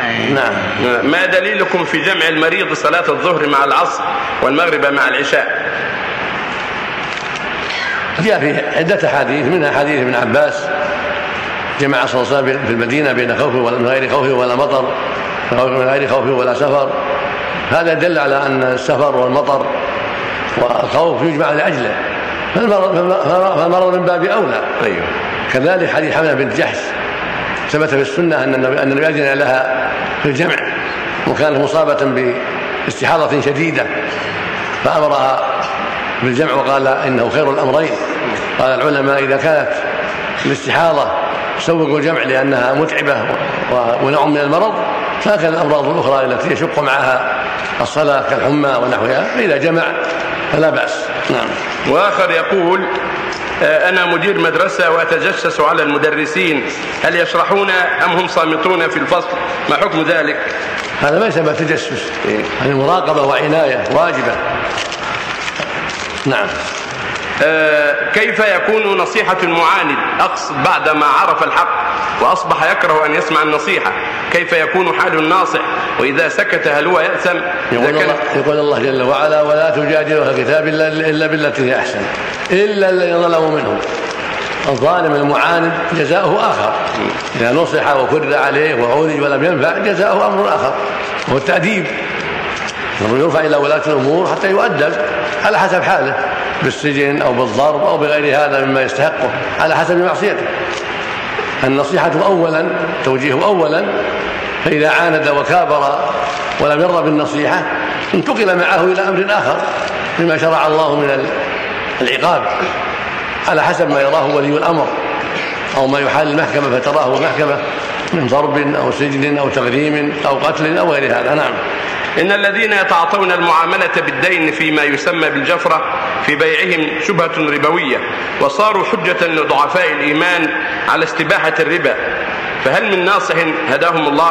نعم. ما دليلكم في جمع المريض صلاة الظهر مع العصر والمغرب مع العشاء؟ جاء في عدة حديث، منها حديث ابن عباس جمع صلى الله عليه وسلم في المدينة بين خوف من غير خوف ولا مطر، من غير خوف ولا سفر. هذا دل على أن السفر والمطر والخوف يجمع لأجله، فالمرض من باب أولى. أيوه. كذلك حديث حمزة بنت جحش ثبت في السنة أن النبي أذن لها في الجمع، وكانت مصابة باستحاضة شديدة فأمرها بالجمع وقال إنه خير الأمرين. قال العلماء إذا كانت الاستحاضة سوقوا الجمع لأنها متعبة ونوع من المرض، فهكذا الأمراض الأخرى التي يشق معها الصلاة كالحمى ونحوها فإذا جمع فلا بأس. نعم. وآخر يقول: أنا مدير مدرسة وأتجسس على المدرسين، هل يشرحون أم هم صامتون في الفصل؟ ما حكم ذلك؟ هذا ما يسمى تجسس، هذه مراقبة وعناية واجبة. نعم. كيف يكون نصيحة المعاند أقصد بعدما عرف الحق وأصبح يكره أن يسمع النصيحة؟ كيف يكون حال الناصح؟ وإذا سكت هل هو يأثم؟ يقول الله جل وعلا: ولا تجادلوا أهل الكتاب إلا بالتي هي أحسن إلا الذين ظلموا منهم. الظالم المعاند جزاؤه آخر، إذا نصح وكر عليه وعولج ولم ينفع جزاؤه أمر آخر، وهو التأديب. يرفع إلى ولاة الأمور حتى يؤدب على حسب حاله، بالسجن أو بالضرب أو بغير هذا مما يستحقه على حسب معصيته. النصيحة أولا، توجيه أولا، فإذا عاند وكابر ولم يرضى بالنصيحة انتقل معه إلى أمر آخر بما شرع الله من العقاب على حسب ما يراه ولي الأمر أو ما يحال المحكمة فتراه محكمة من ضرب أو سجن أو تغريم أو قتل أو غير هذا. نعم. إن الذين يتعاطون المعاملة بالدين فيما يسمى بالجفرة في بيعهم شبهة ربوية، وصاروا حجة لضعفاء الإيمان على استباحة الربا، فهل من ناصح هداهم الله؟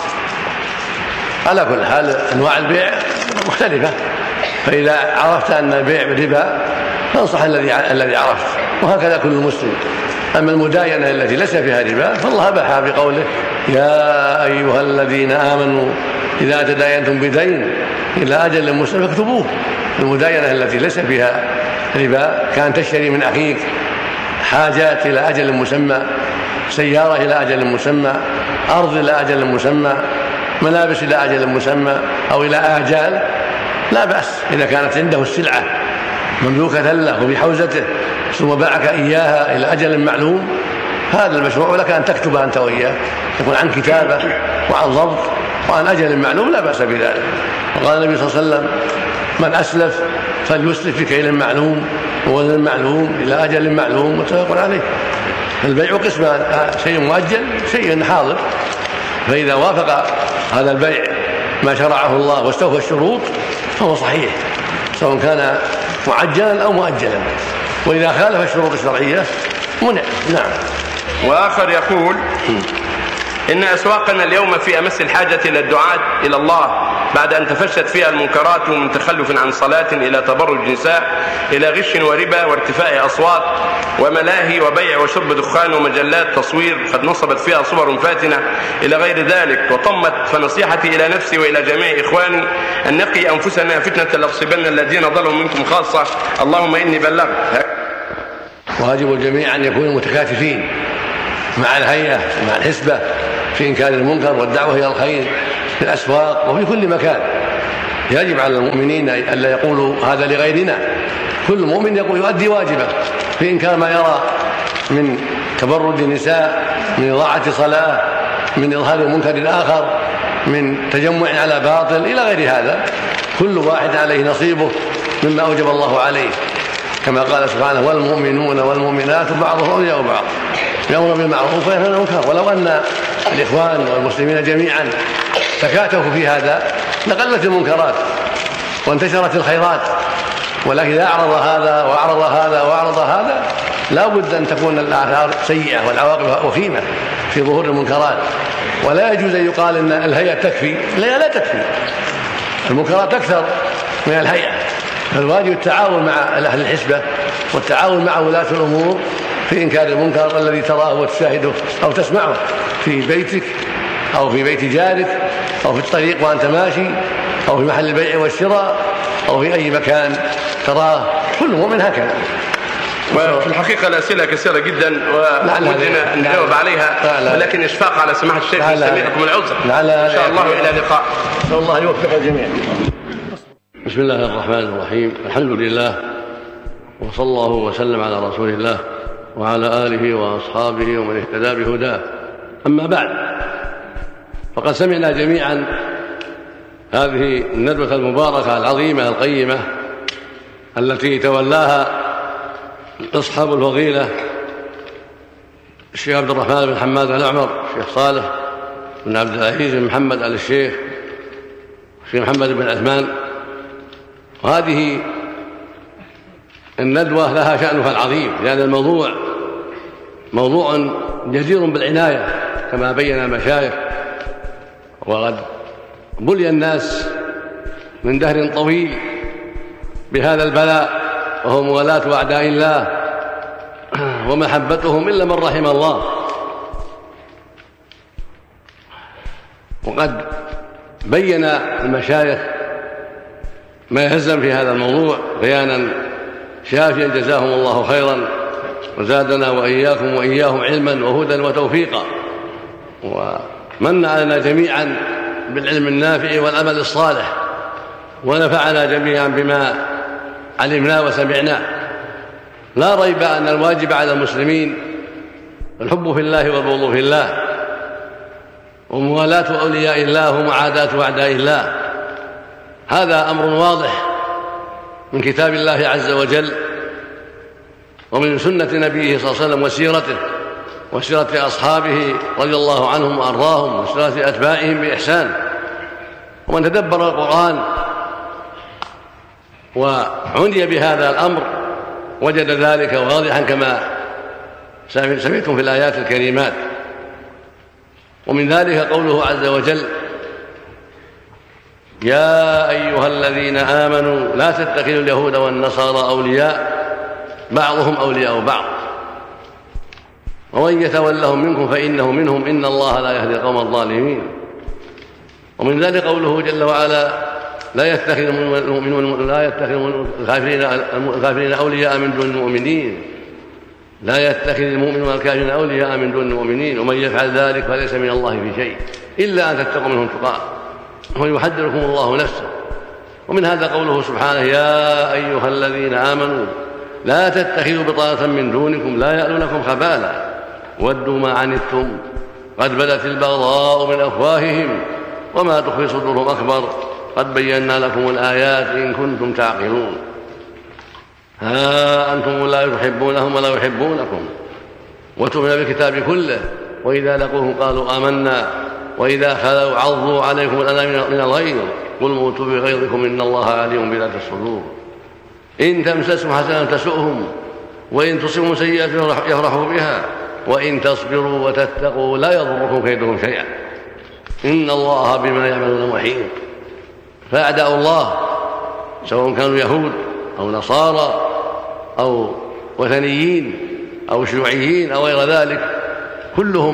على كل حال أنواع البيع مختلفة، فإذا عرفت أن البيع بالربا فانصح الذي عرفت، وهكذا كل مسلم. أما المداينة التي ليس فيها ربا فالله أباحها بقوله: يا أيها الذين آمنوا إذا تداينتم بدين إلى أجل مسمى فاكتبوه. المداينة التي ليس فيها ربا كان تشتري من أخيك حاجات إلى أجل مسمى، سيارة إلى أجل مسمى، أرض إلى أجل مسمى، ملابس إلى أجل مسمى أو إلى آجال، لا بأس إذا كانت عنده السلعة مملوكة له وبحوزته ثم باعك إياها إلى أجل معلوم، هذا المشروع، ولك أن تكتب أنت وإياه، يكون عن كتابة وعن ضبط وعن أجل معلوم، لا بأس بذلك. وقال النبي صلى الله عليه وسلم: من أسلف فليسلف بكيل معلوم ووزن معلوم إلى أجل معلوم، متفق عليه. البيع قسمان: شيء مؤجل، شيء حاضر. فإذا وافق هذا البيع ما شرعه الله واستوفى الشروط فهو صحيح، سواء كان معجلا أو مؤجلا، وإذا خالف الشروط الشرعية منع. نعم. وآخر يقول: إن أسواقنا اليوم في أمس الحاجة إلى الدعاة إلى الله بعد أن تفشت فيها المنكرات من تخلف عن صلاة إلى تبرج نساء إلى غش وربا وارتفاع أصوات وملاهي وبيع وشرب دخان ومجلات تصوير قد نصبت فيها صور فاتنة إلى غير ذلك. وطمت فنصيحتي إلى نفسي وإلى جميع إخواني أن نقي أنفسنا فتنة لتصيبن الذين ظلموا منكم خاصة. اللهم إني بلغت. واجب الجميع أن يكونوا متكاتفين مع الهيئة ومع الحسبة في إنكار المنكر والدعوة إلى الخير في الأسواق وفي كل مكان. يجب على المؤمنين ألا يقولوا هذا لغيرنا، كل مؤمن يؤدي واجبه في إنكار ما يرى من تبرج النساء، من إضاعة صلاة، من إظهار المنكر الآخر، من تجمع على باطل إلى غير هذا. كل واحد عليه نصيبه مما أوجب الله عليه، كما قال سبحانه: والمؤمنون والمؤمنات بعضهم أولياء بعض يأمرون بالمعروف وينهون عن المنكر. ولو أن الإخوان والمسلمين جميعا تكاتفوا في هذا لقلت المنكرات وانتشرت الخيرات، ولكن إذا أعرض هذا وأعرض هذا وأعرض هذا لا بد أن تكون الآثار سيئة والعواقب وخيمة في ظهور المنكرات. ولا يجوز أن يقال أن الهيئة تكفي، لا تكفي، المنكرات أكثر من الهيئة. فالواجب التعاون مع أهل الحسبة والتعاون مع ولاة الأمور في إنكار المنكر الذي تراه وتشاهده أو تسمعه في بيتك أو في بيت جارك أو في الطريق وأنت ماشي أو في محل البيع والشراء أو في أي مكان تراه، كل مؤمن هكذا. وفي الحقيقة الأسئلة كثيرة جدا وودنا أن نجاوب عليها، ولكن إشفاق على سماحة الشيخ نستمعكم العذر إن شاء الله. إلى اللقاء. نسأل الله يوفق الجميع. بسم الله الرحمن الرحيم. الحمد لله وصلى الله وسلم على رسول الله وعلى آله وأصحابه ومن اهتدى بهداه. أما بعد، فقد سمعنا جميعا هذه الندوة المباركة العظيمة القيمة التي تولاها أصحاب الفضيلة الشيخ عبد الرحمن بن حماد الأعمر، الشيخ صالح بن عبد العزيز بن محمد آل الشيخ، الشيخ محمد بن عثمان. وهذه الندوة لها شأنها العظيم، لأن الموضوع موضوع جدير بالعناية كما بين المشايخ. وقد بلي الناس من دهر طويل بهذا البلاء، وهو موالاة أعداء الله ومحبتهم إلا من رحم الله. وقد بين المشايخ ما يهزم في هذا الموضوع بيانا شافيا جزاهم الله خيرا، وزادنا وإياكم وإياهم علما وهدى وتوفيقا، ومن علينا جميعا بالعلم النافع والعمل الصالح، ونفعنا جميعا بما علمنا وسمعنا. لا ريب أن الواجب على المسلمين الحب في الله والبغض في الله، وموالاة أولياء الله ومعاداة أعداء الله. هذا أمر واضح من كتاب الله عز وجل ومن سنة نبيه صلى الله عليه وسلم وسيرته وسيرة أصحابه رضي الله عنهم وأرضاهم وسيرة أتباعهم بإحسان. ومن تدبر القرآن وعني بهذا الأمر وجد ذلك واضحا كما سمعتم في الآيات الكريمات. ومن ذلك قوله عز وجل: يا أيها الذين آمنوا لا تتخذوا اليهود والنصارى أولياء بعضهم أولياء بعض ومن يتولهم منكم فإنه منهم إن الله لا يهدي القوم الظالمين. ومن ذلك قوله جل وعلا: لا يتخذ الكافرين أولياء من دون المؤمنين، لا يتخذ المؤمنون الكافرين أولياء من دون المؤمنين ومن يفعل ذلك فليس من الله في شيء إلا أن تتقوا منهم تقاه ويحذركم الله نفسه. ومن هذا قوله سبحانه: يا أيها الذين آمنوا لا تتخذوا بطانة من دونكم لا يألونكم خبالا ودوا ما عنتم قد بدت البغضاء من أفواههم وما تخفي صدورهم أكبر قد بينا لكم الآيات إن كنتم تعقلون. ها أنتم لا تحبونهم ولا يحبونكم وتؤمنون بالكتاب كله وإذا لقوه قالوا آمنا وإذا خلوا عضوا عليكم الأنامل من الغيظ قل موتوا بغيظكم إن الله عليم بذات الصدور. إن تمسسهم حسنة تسؤهم وإن تصبهم سيئة يفرحوا بها وإن تصبروا وتتقوا لا يضركم كيدهم شيئا إن الله بما يعملون محيط. فأعداء الله سواء كانوا يهود أو نصارى أو وثنيين أو شيوعيين أو غير ذلك كلهم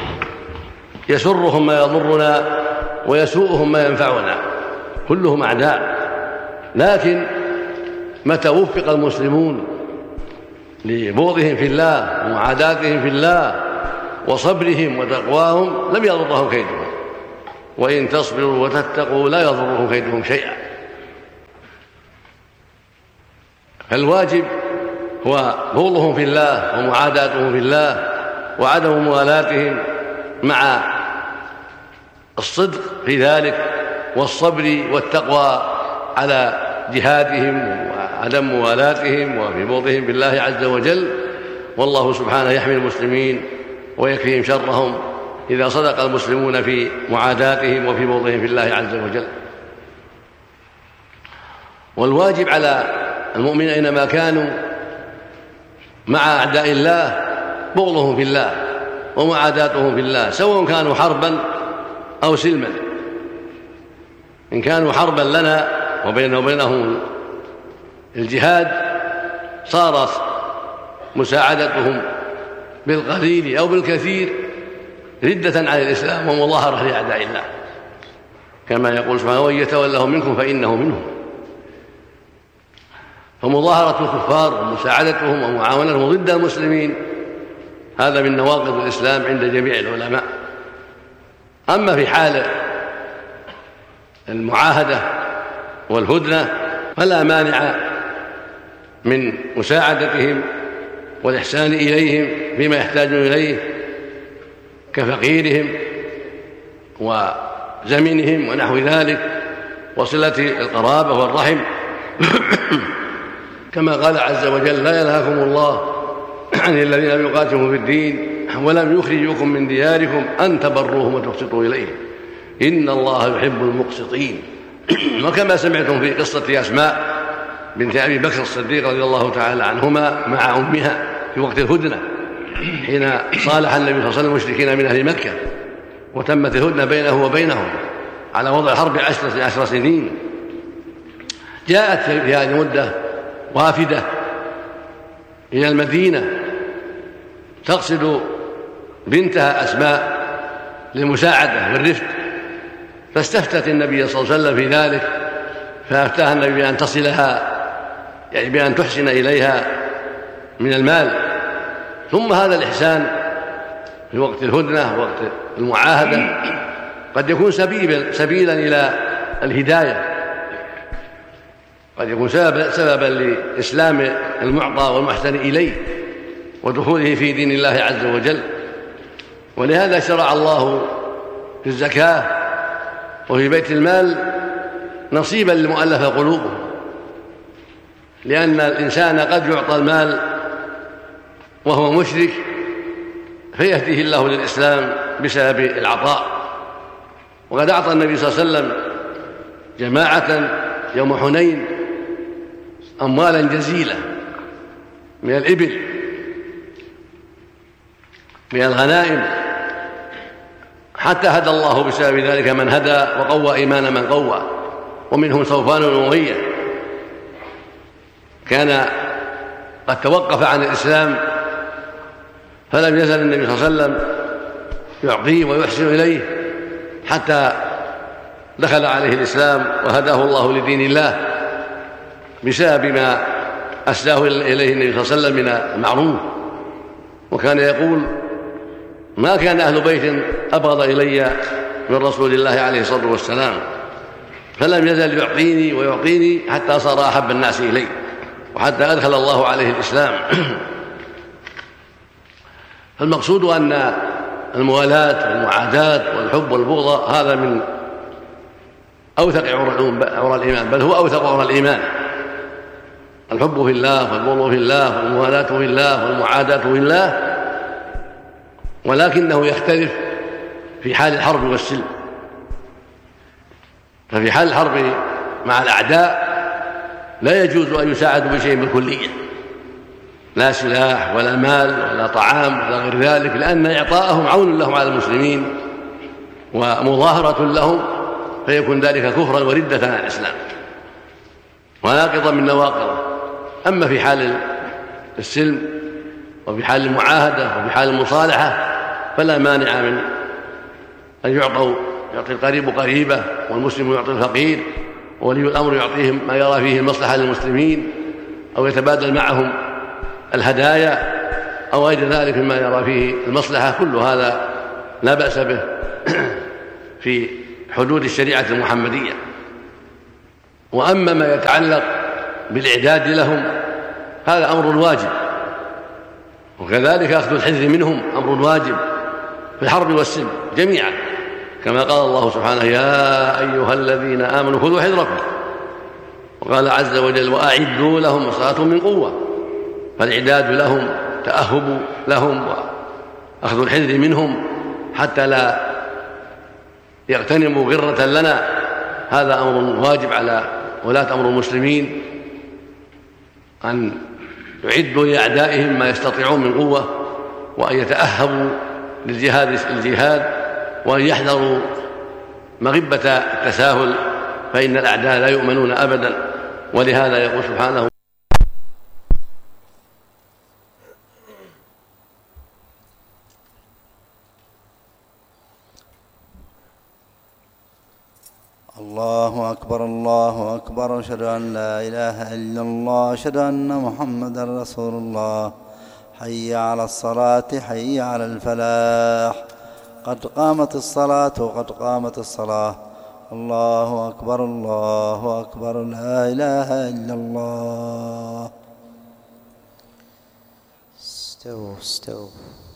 يسرهم ما يضرنا ويسوءهم ما ينفعنا، كلهم أعداء. لكن متى وفق المسلمون لبغضهم في الله ومعاداتهم في الله وصبرهم وتقواهم لم يضرهم كيدهم وإن تصبروا وتتقوا لا يضرهم كيدهم شيئا. فالواجب هو بغضهم في الله ومعاداتهم في الله وعدم موالاتهم مع الصدق في ذلك والصبر والتقوى على جهادهم وعدم موالاتهم وفي بغضهم بالله عز وجل. والله سبحانه يحمي المسلمين ويكفيهم شرهم إذا صدق المسلمون في معاداتهم وفي بغضهم في الله عز وجل. والواجب على المؤمنين أينما كانوا مع أعداء الله بغضهم في الله ومعاداتهم في الله سواء كانوا حربا أو سلما. إن كانوا حربا لنا وبيننا وبينهم الجهاد صارت مساعدتهم بالقليل أو بالكثير ردة عن الإسلام ومظاهرة لأعداء الله، كما يقول سبحانه: وإن يتولوا منكم فإنه منهم. فمظاهرة الكفار ومساعدتهم ومعاونتهم ضد المسلمين هذا من نواقض الإسلام عند جميع العلماء. أما في حال المعاهدة والهدنة فلا مانع من مساعدتهم والإحسان إليهم فيما يحتاجون إليه كفقيرهم وزمنهم ونحو ذلك، وصلة القرابة والرحم كما قال عز وجل: لا ينهاكم الله عن الذين لم يقاتلوا في الدين ولم يخرجوكم من دياركم أن تبروهم وتقسطوا إليهم إن الله يحب المقسطين. وكما سمعتم في قصة أسماء بنت أبي بكر الصديق رضي الله تعالى عنهما مع أمها في وقت الهدنة حين صالح النبي صلى الله عليه وسلم المشركين من أهل مكة، وتمت الهدنة بينه وبينهم على وضع حرب 10 سنين. جاءت في هذه المدة وافدة إلى المدينة تقصد بنتها أسماء للمساعدة والرفق، فاستفتت النبي صلى الله عليه وسلم في ذلك، فأفتاها النبي بأن تصلها، يعني بأن تحسن إليها من المال. ثم هذا الإحسان في وقت الهدنة وقت المعاهدة قد يكون سبيلا إلى الهداية، قد يكون سببا لإسلام المعطى والمحسن إليه ودخوله في دين الله عز وجل. ولهذا شرع الله في الزكاة وفي بيت المال نصيبا للمؤلفة قلوبهم، لأن الإنسان قد يعطى المال وهو مشرك فيهديه الله للإسلام بسبب العطاء. وقد أعطى النبي صلى الله عليه وسلم جماعة يوم حنين أموالا جزيلة من الإبل من الغنائم، حتى هدى الله بسبب ذلك من هدى وقوى إيمان من قوى، ومنهم صوفان بن أمية كان قد توقف عن الإسلام فلم يزل النبي صلى الله عليه وسلم يعطيه ويحسن إليه حتى دخل عليه الإسلام وهداه الله لدين الله بسبب ما أسداه إليه النبي صلى الله عليه وسلم من المعروف. وكان يقول: ما كان أهل بيت أبغض إلي من رسول الله عليه الصلاة والسلام، فلم يزل يعطيني ويعطيني حتى صار أحب الناس إلي وحتى أدخل الله عليه الإسلام. فالمقصود أن الموالاة والمعاداة والحب والبغض هذا من أوثق عرى الإيمان، بل هو أوثق عرى الإيمان. الحب في الله والبغض في الله والموالاة في الله والمعاداة في الله، ولكنه يختلف في حال الحرب والسلم. ففي حال الحرب مع الأعداء لا يجوز أن يساعدوا بشيء بالكلية، لا سلاح ولا مال ولا طعام ولا غير ذلك، لأن إعطاءهم عون لهم على المسلمين ومظاهرة لهم، فيكون ذلك كفرا وردة عن الإسلام وناقضا من نواقضه. أما في حال السلم وفي حال المعاهدة وفي حال المصالحة فلا مانع من أن يعطي القريب قريبه والمسلم يعطي الفقير، وولي الأمر يعطيهم ما يرى فيه المصلحة للمسلمين، أو يتبادل معهم الهدايا أو غير ذلك مما يرى فيه المصلحة. كل هذا لا بأس به في حدود الشريعة المحمدية. وأما ما يتعلق بالإعداد لهم هذا أمر واجب، وكذلك أخذ الحذر منهم أمر واجب في الحرب والسلم جميعا، كما قال الله سبحانه: يا أيها الذين آمنوا خذوا حذركم. وقال عز وجل: وأعدوا لهم ما استطعتم من قوة. فالإعداد لهم تأهب لهم وأخذ الحذر منهم حتى لا يغتنموا غرة لنا، هذا أمر واجب على ولاة أمر المسلمين أن يعدوا لأعدائهم ما يستطيعون من قوة، وأن يتأهبوا للجهاد، وأن يحذروا مغبة التساهل، فإن الأعداء لا يؤمنون أبدا. ولهذا يقول سبحانه: الله أكبر الله أكبر، أشهد أن لا إله إلا الله، أشهد أن محمدا رسول الله. حي على الصلاة حي على الفلاح، قد قامت الصلاة قد قامت الصلاة. الله أكبر الله أكبر، لا إله إلا الله. استووا استووا.